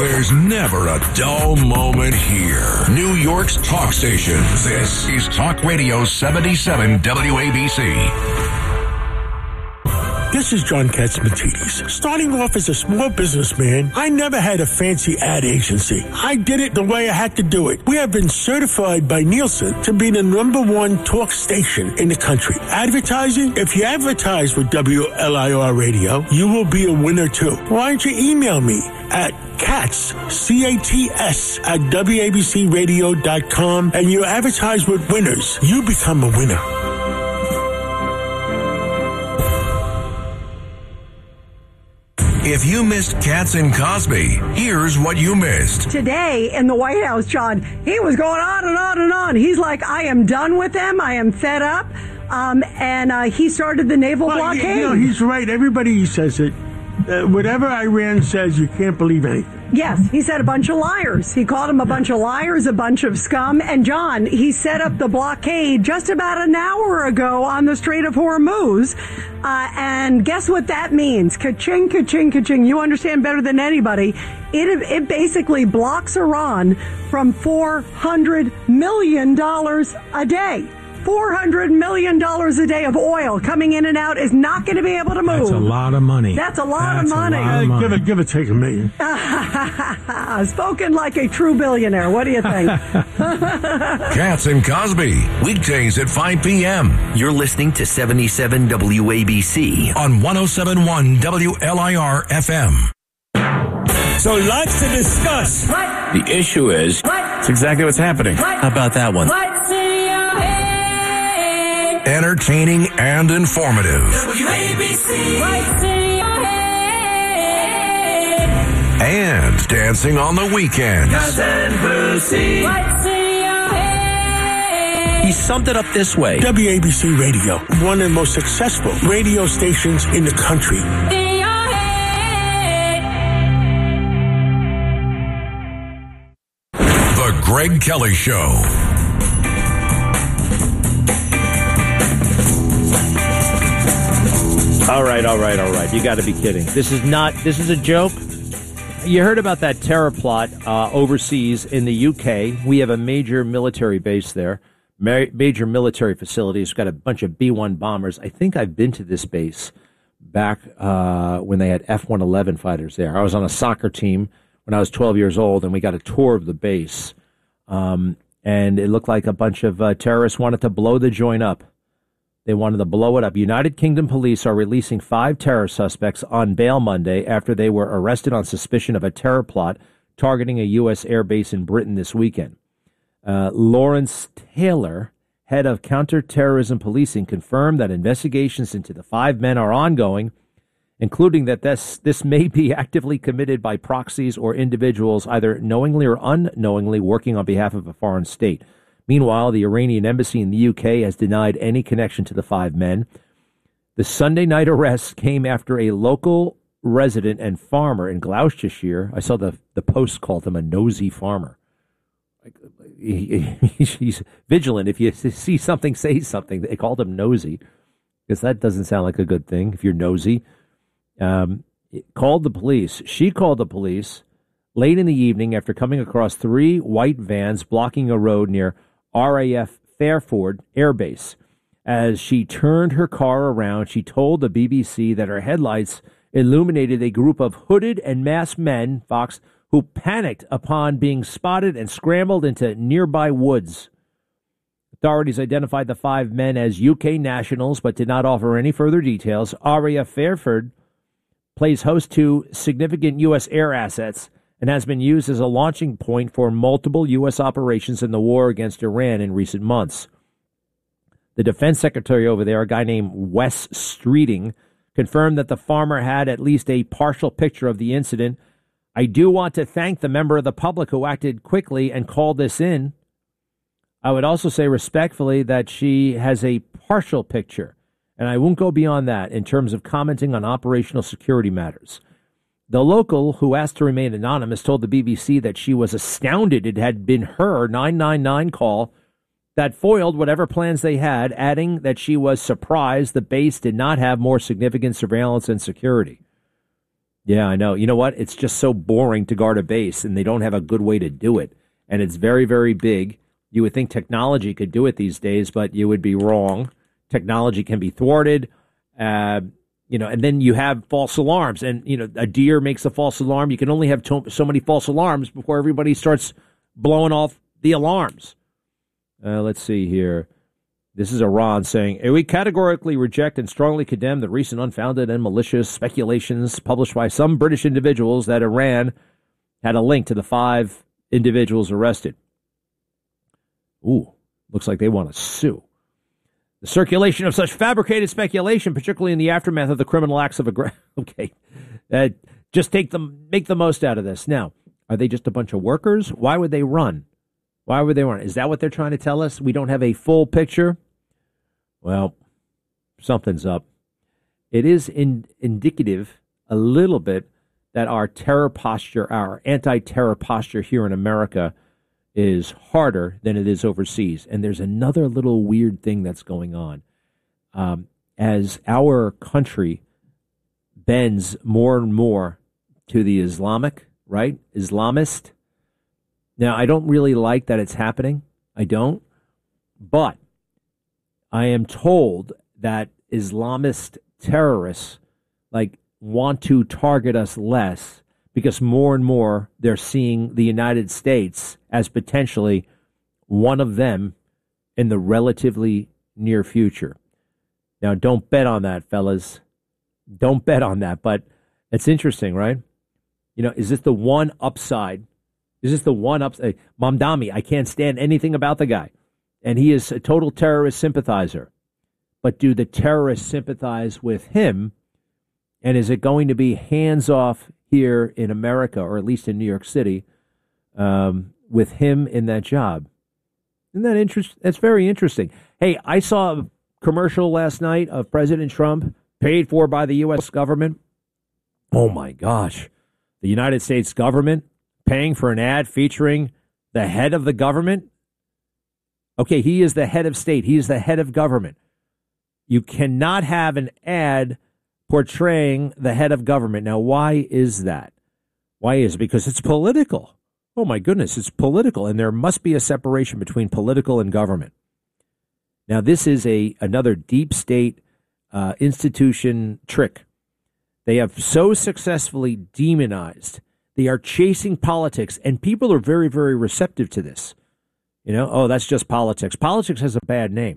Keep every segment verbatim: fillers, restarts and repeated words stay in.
There's never a dull moment here. New York's talk station. This is Talk Radio seventy-seven W A B C. This is John Katsimatidis. Starting off as a small businessman, I never had a fancy ad agency. I did it the way I had to do it. We have been certified by Nielsen to be the number one talk station in the country. Advertising? If you advertise with W L I R Radio, you will be a winner too. Why don't you email me at Cats, C A T S, at W A B C radio dot com, and you advertise with winners. You become a winner. If you missed Katz and Cosby, here's what you missed. Today in the White House, John, he was going on and on and on. He's like, I am done with them. I am fed up. Um, and uh, he started the naval well, blockade. You know, he's right. Everybody says it. Uh, whatever Iran says, you can't believe anything. Yes, he said a bunch of liars. He called them a bunch of liars, a bunch of scum. And, John, he set up the blockade just about an hour ago on the Strait of Hormuz. Uh, and guess what that means? Ka-ching, ka-ching, ka-ching. You understand better than anybody. It, it basically blocks Iran from four hundred million dollars a day. four hundred million dollars a day of oil coming in and out is not going to be able to move. That's a lot of money. That's a lot That's of money. A lot of money. Uh, give it, give it, take a million. Spoken like a true billionaire. What do you think? Katz and Cosby, weekdays at five p.m. You're listening to seventy-seven W A B C on one oh seven point one W L I R F M. So lots to discuss. What? The issue is, what? It's exactly what's happening. What? How about that one? What's in your head? Entertaining and informative. W A B C. What's in your head? And dancing on the weekends. Cousin Brucey. What's in your head? He summed it up this way. W A B C Radio, one of the most successful radio stations in the country. In your head. The Greg Kelly Show. All right, all right, all right. You got to be kidding. This is not, this is a joke. You heard about that terror plot uh, overseas in the U K. We have a major military base there, ma- major military facility. It's got a bunch of B one bombers. I think I've been to this base back uh, when they had F one eleven fighters there. I was on a soccer team when I was twelve years old, and we got a tour of the base. Um, and it looked like a bunch of uh, terrorists wanted to blow the joint up. They wanted to blow it up. United Kingdom police are releasing five terror suspects on bail Monday after they were arrested on suspicion of a terror plot targeting a U S airbase in Britain this weekend. Uh, Lawrence Taylor, head of counterterrorism policing, confirmed that investigations into the five men are ongoing, including that this, this may be actively committed by proxies or individuals either knowingly or unknowingly working on behalf of a foreign state. Meanwhile, the Iranian embassy in the U K has denied any connection to the five men. The Sunday night arrests came after a local resident and farmer in Gloucestershire. I saw the, the Post called him a nosy farmer. He, he, he's vigilant. If you see something, say something. They called him nosy because that doesn't sound like a good thing if you're nosy. Um, called the police. She called the police late in the evening after coming across three white vans blocking a road near R A F Fairford Air Base. As she turned her car around, she told the B B C that her headlights illuminated a group of hooded and masked men, Fox, who panicked upon being spotted and scrambled into nearby woods. Authorities identified the five men as U K nationals, but did not offer any further details. R A F Fairford plays host to significant U S air assets and has been used as a launching point for multiple U S operations in the war against Iran in recent months. The defense secretary over there, a guy named Wes Streeting, confirmed that the farmer had at least a partial picture of the incident. I do want to thank the member of the public who acted quickly and called this in. I would also say respectfully that she has a partial picture, and I won't go beyond that in terms of commenting on operational security matters. The local, who asked to remain anonymous, told the B B C that she was astounded it had been her nine nine nine call that foiled whatever plans they had, adding that she was surprised the base did not have more significant surveillance and security. Yeah, I know. You know what? It's just so boring to guard a base, and they don't have a good way to do it. And it's very, very big. You would think technology could do it these days, but you would be wrong. Technology can be thwarted, uh, you know, and then you have false alarms. And, you know, a deer makes a false alarm. You can only have to- so many false alarms before everybody starts blowing off the alarms. Uh, let's see here. This is Iran saying, we categorically reject and strongly condemn the recent unfounded and malicious speculations published by some British individuals that Iran had a link to the five individuals arrested. Ooh, looks like they want to sue. The circulation of such fabricated speculation, particularly in the aftermath of the criminal acts of aggression. Okay, uh, just take them, make the most out of this. Now, are they just a bunch of workers? Why would they run? Why would they run? Is that what they're trying to tell us? We don't have a full picture? Well, something's up. It is in, indicative a little bit that our terror posture, our anti-terror posture here in America is harder than it is overseas. And there's another little weird thing that's going on. Um, as our country bends more and more to the Islamic, right? Islamist. Now, I don't really like that it's happening. I don't. But I am told that Islamist terrorists like want to target us less because more and more they're seeing the United States as potentially one of them in the relatively near future. Now, don't bet on that, fellas. Don't bet on that. But it's interesting, right? You know, is this the one upside? Is this the one upside? Mamdani, I can't stand anything about the guy. And he is a total terrorist sympathizer. But do the terrorists sympathize with him? And is it going to be hands off here in America, or at least in New York City, um, with him in that job? Isn't that interest? That's very interesting. Hey, I saw a commercial last night of President Trump paid for by the U S government. Oh, my gosh. The United States government paying for an ad featuring the head of the government? Okay, he is the head of state. He is the head of government. You cannot have an ad portraying the head of government. Now, why is that? Why is it? Because it's political. Oh, my goodness, it's political, and there must be a separation between political and government. Now, this is a another deep state uh, institution trick. They have so successfully demonized. They are chasing politics, and people are very, very receptive to this. You know, oh, that's just politics. Politics has a bad name.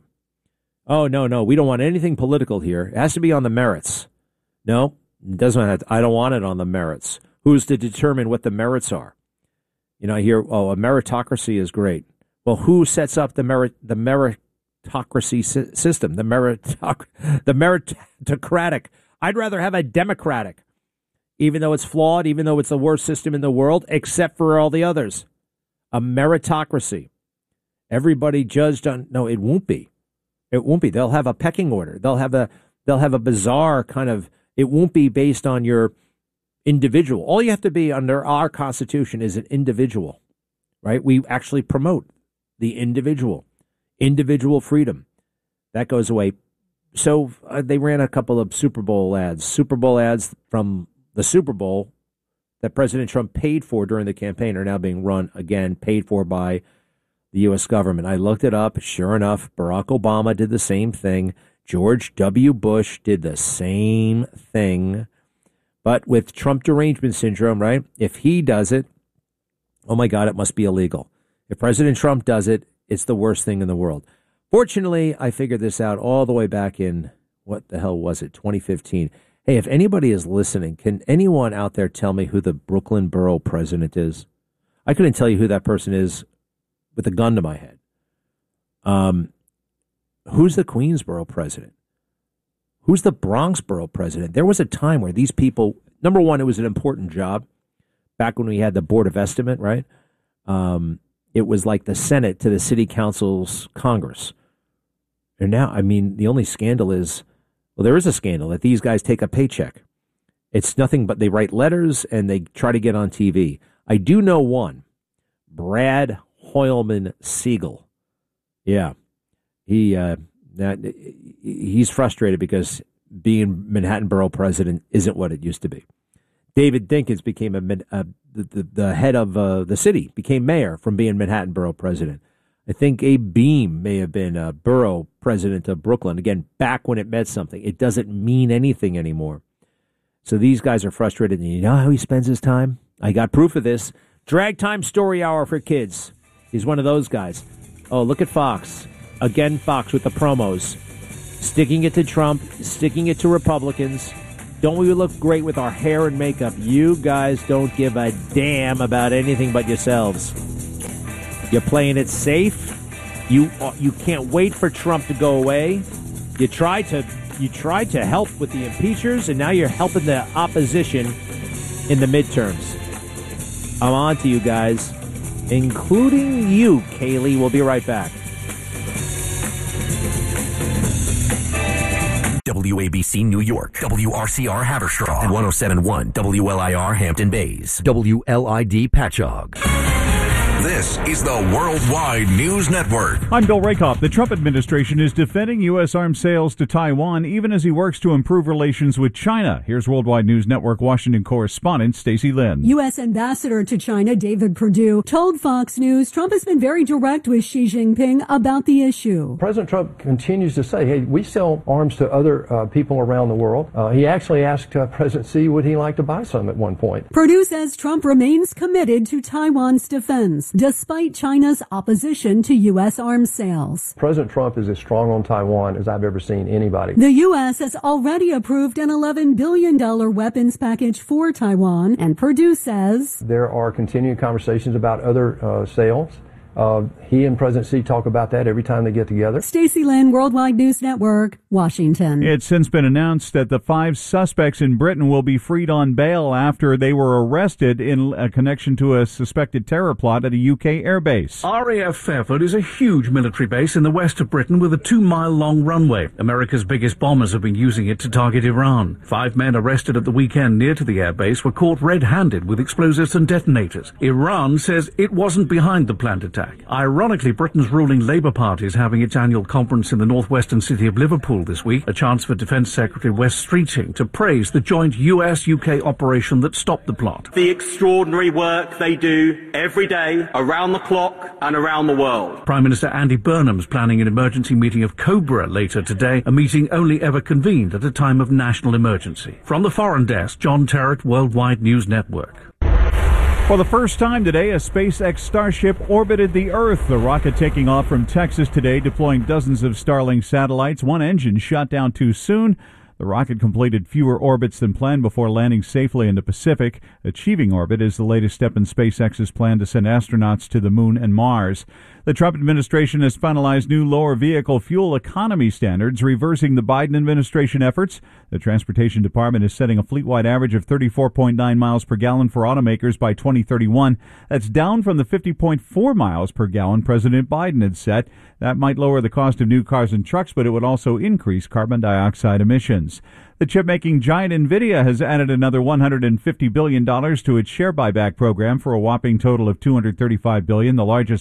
Oh, no, no, we don't want anything political here. It has to be on the merits. No, it doesn't have to, I don't want it on the merits. Who's to determine what the merits are? You know, I hear, oh, a meritocracy is great. Well, who sets up the merit the meritocracy si- system? The meritoc- the meritocratic. I'd rather have a democratic, even though it's flawed, even though it's the worst system in the world, except for all the others. A meritocracy. Everybody judged on, no, it won't be. It won't be. They'll have a pecking order. They'll have a, they'll have a bizarre kind of, it won't be based on your individual. All you have to be under our Constitution is an individual, right? We actually promote the individual, individual freedom. That goes away. So uh, they ran a couple of Super Bowl ads, Super Bowl ads from the Super Bowl that President Trump paid for during the campaign are now being run again, paid for by the U S government. I looked it up. Sure enough, Barack Obama did the same thing. George W. Bush did the same thing. But with Trump derangement syndrome, right? If he does it, oh my God, it must be illegal. If President Trump does it, it's the worst thing in the world. Fortunately, I figured this out all the way back in, what the hell was it, twenty fifteen. Hey, if anybody is listening, can anyone out there tell me who the Brooklyn Borough president is? I couldn't tell you who that person is with a gun to my head. Um, who's the Queensboro president? Who's the Bronx Borough president? There was a time where these people, number one, it was an important job. Back when we had the Board of Estimate, right? Um, it was like the Senate to the City Council's Congress. And now, I mean, the only scandal is, well, there is a scandal that these guys take a paycheck. It's nothing but they write letters and they try to get on T V. I do know one, Brad Hoylman Siegel. Yeah, he uh, that he's frustrated because being Manhattan Borough president isn't what it used to be. David Dinkins became a, uh, the, the, the head of uh, the city, became mayor from being Manhattan Borough president. I think Abe Beame may have been a borough president of Brooklyn. Again, back when it meant something. It doesn't mean anything anymore. So these guys are frustrated. And you know how he spends his time? I got proof of this. Drag time story hour for kids. He's one of those guys. Oh, look at Fox. Again, Fox with the promos. Sticking it to Trump, sticking it to Republicans. Don't we look great with our hair and makeup? You guys don't give a damn about anything but yourselves. You're playing it safe. You you can't wait for Trump to go away. You tried to you tried to help with the impeachers, and now you're helping the opposition in the midterms. I'm on to you guys, including you, Kaylee. We'll be right back. W A B C New York, W R C R Haverstraw, and one oh seven point one W L I R Hampton Bays, W L I D Patchogue. This is the Worldwide News Network. I'm Bill Rakoff. The Trump administration is defending U S arms sales to Taiwan even as he works to improve relations with China. Here's Worldwide News Network Washington correspondent Stacey Lynn. U S Ambassador to China David Perdue told Fox News Trump has been very direct with Xi Jinping about the issue. President Trump continues to say, hey, we sell arms to other uh, people around the world. Uh, he actually asked uh, President Xi would he like to buy some at one point. Perdue says Trump remains committed to Taiwan's defense, despite China's opposition to U S arms sales. President Trump is as strong on Taiwan as I've ever seen anybody. The U S has already approved an eleven billion dollars weapons package for Taiwan, and Perdue says there are continuing conversations about other uh, sales. Uh, he and President Xi talk about that every time they get together. Stacey Lynn, Worldwide News Network, Washington. It's since been announced that the five suspects in Britain will be freed on bail after they were arrested in a connection to a suspected terror plot at a U K airbase. R A F Fairford is a huge military base in the west of Britain with a two-mile-long runway. America's biggest bombers have been using it to target Iran. Five men arrested at the weekend near to the airbase were caught red-handed with explosives and detonators. Iran says it wasn't behind the planned attack. Ironically, Britain's ruling Labour Party is having its annual conference in the northwestern city of Liverpool this week, a chance for Defence Secretary Wes Streeting to praise the joint U S U K operation that stopped the plot. The extraordinary work they do every day, around the clock and around the world. Prime Minister Andy Burnham's planning an emergency meeting of COBRA later today, a meeting only ever convened at a time of national emergency. From the Foreign Desk, John Terrett, Worldwide News Network. For the first time today, a SpaceX Starship orbited the Earth. The rocket taking off from Texas today, deploying dozens of Starlink satellites. One engine shut down too soon. The rocket completed fewer orbits than planned before landing safely in the Pacific. Achieving orbit is the latest step in SpaceX's plan to send astronauts to the Moon and Mars. The Trump administration has finalized new lower vehicle fuel economy standards, reversing the Biden administration efforts. The Transportation Department is setting a fleet-wide average of thirty-four point nine miles per gallon for automakers by twenty thirty-one. That's down from the fifty point four miles per gallon President Biden had set. That might lower the cost of new cars and trucks, but it would also increase carbon dioxide emissions. The chip-making giant NVIDIA has added another one hundred fifty billion dollars to its share buyback program for a whopping total of two hundred thirty-five billion dollars, the largest